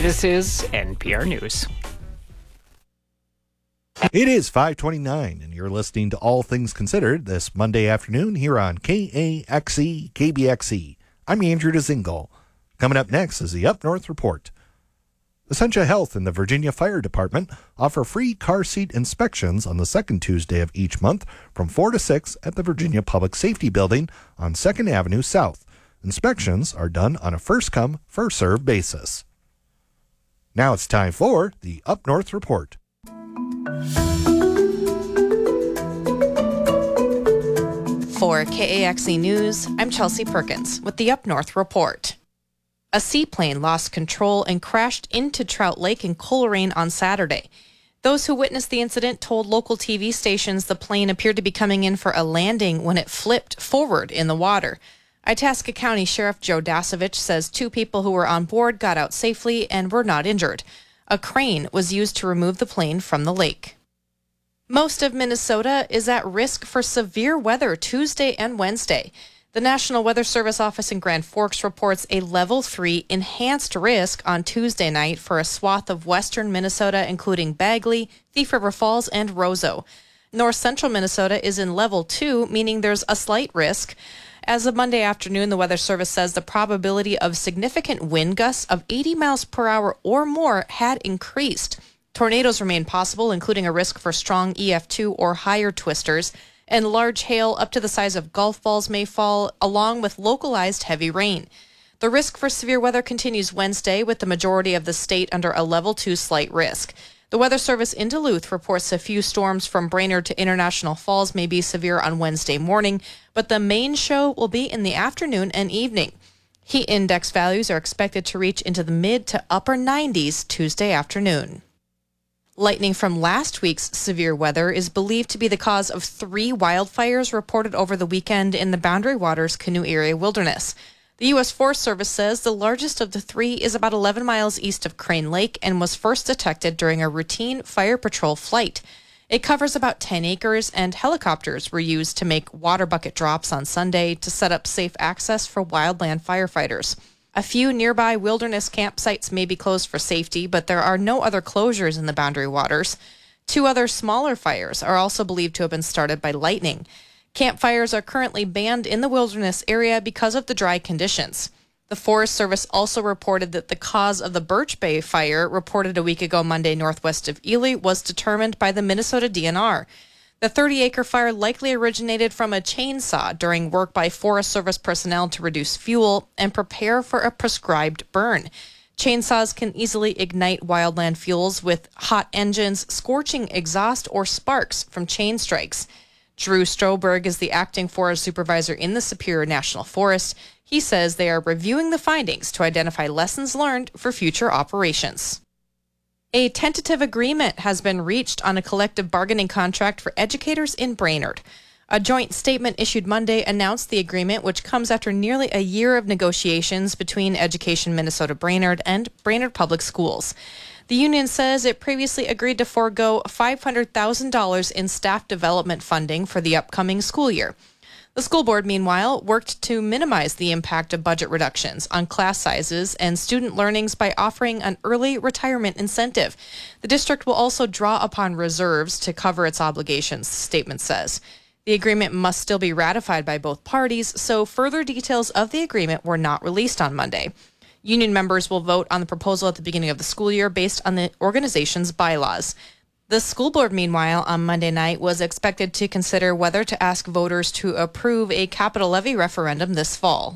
This is NPR News. It is 5:29, and you're listening to All Things Considered this Monday afternoon here on KAXE, KBXE. I'm Andrew DeZingle. Coming up next is the Up North Report. Essentia Health and the Virginia Fire Department offer free car seat inspections on the second Tuesday of each month from 4 to 6 at the Virginia Public Safety Building on 2nd Avenue South. Inspections are done on a first-come, first-served basis. Now it's time for the Up North Report. For KAXE News, I'm Chelsea Perkins with the Up North Report. A seaplane lost control and crashed into Trout Lake in Coleraine on Saturday. Those who witnessed the incident told local TV stations the plane appeared to be coming in for a landing when it flipped forward in the water. Itasca County Sheriff Joe Dasovich says 2 people who were on board got out safely and were not injured. A crane was used to remove the plane from the lake. Most of Minnesota is at risk for severe weather Tuesday and Wednesday. The National Weather Service office in Grand Forks reports a Level 3 enhanced risk on Tuesday night for a swath of western Minnesota, including Bagley, Thief River Falls, and Roseau. North central Minnesota is in Level 2, meaning there's a slight risk. As of Monday afternoon, the Weather Service says the probability of significant wind gusts of 80 miles per hour or more had increased. Tornadoes remain possible, including a risk for strong EF2 or higher twisters, and large hail up to the size of golf balls may fall, along with localized heavy rain. The risk for severe weather continues Wednesday, with the majority of the state under a Level 2 slight risk. The Weather Service in Duluth reports a few storms from Brainerd to International Falls may be severe on Wednesday morning, but the main show will be in the afternoon and evening. Heat index values are expected to reach into the mid to upper 90s Tuesday afternoon. Lightning from last week's severe weather is believed to be the cause of 3 wildfires reported over the weekend in the Boundary Waters Canoe Area Wilderness. The U.S. Forest Service says the largest of the 3 is about 11 miles east of Crane Lake and was first detected during a routine fire patrol flight. It covers about 10 acres, and helicopters were used to make water bucket drops on Sunday to set up safe access for wildland firefighters. A few nearby wilderness campsites may be closed for safety, but there are no other closures in the Boundary Waters. 2 other smaller fires are also believed to have been started by lightning. Campfires are currently banned in the wilderness area because of the dry conditions. The Forest Service also reported that the cause of the Birch Bay fire, reported a week ago Monday northwest of Ely, was determined by the Minnesota DNR. The 30-acre fire likely originated from a chainsaw during work by Forest Service personnel to reduce fuel and prepare for a prescribed burn. Chainsaws can easily ignite wildland fuels with hot engines, scorching exhaust, or sparks from chain strikes. Drew Stroberg is the acting forest supervisor in the Superior National Forest. He says they are reviewing the findings to identify lessons learned for future operations. A tentative agreement has been reached on a collective bargaining contract for educators in Brainerd. A joint statement issued Monday announced the agreement, which comes after nearly a year of negotiations between Education Minnesota Brainerd and Brainerd Public Schools. The union says it previously agreed to forego $500,000 in staff development funding for the upcoming school year. The school board, meanwhile, worked to minimize the impact of budget reductions on class sizes and student learnings by offering an early retirement incentive. The district will also draw upon reserves to cover its obligations, the statement says. The agreement must still be ratified by both parties, so further details of the agreement were not released on Monday. Union members will vote on the proposal at the beginning of the school year based on the organization's bylaws. The school board, meanwhile, on Monday night was expected to consider whether to ask voters to approve a capital levy referendum this fall.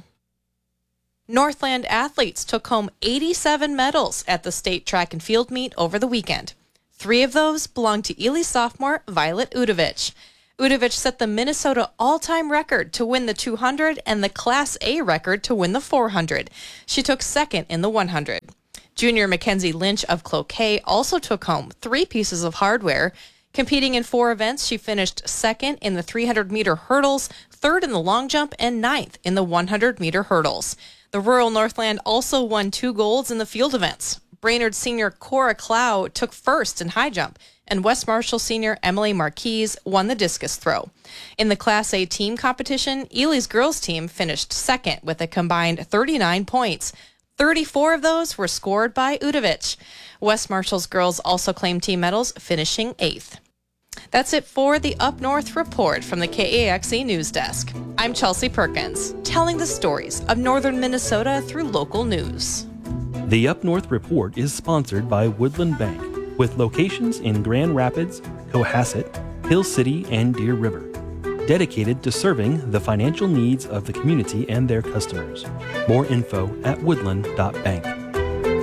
Northland athletes took home 87 medals at the state track and field meet over the weekend. 3 of those belonged to Ely sophomore Violet Udovich. Udovich set the Minnesota all-time record to win the 200 and the Class A record to win the 400. She took second in the 100. Junior Mackenzie Lynch of Cloquet also took home 3 pieces of hardware. Competing in 4 events, she finished second in the 300-meter hurdles, third in the long jump, and 9th in the 100-meter hurdles. The Rural Northland also won 2 golds in the field events. Brainerd senior Cora Clow took first in high jump, and West Marshall senior Emily Marquise won the discus throw. In the Class A team competition, Ely's girls team finished second with a combined 39 points. 34 of those were scored by Udovic. West Marshall's girls also claimed team medals, finishing 8th. That's it for the Up North Report from the KAXE News Desk. I'm Chelsea Perkins, telling the stories of northern Minnesota through local news. The Up North Report is sponsored by Woodland Bank, with locations in Grand Rapids, Cohasset, Hill City, and Deer River, dedicated to serving the financial needs of the community and their customers. More info at woodland.bank.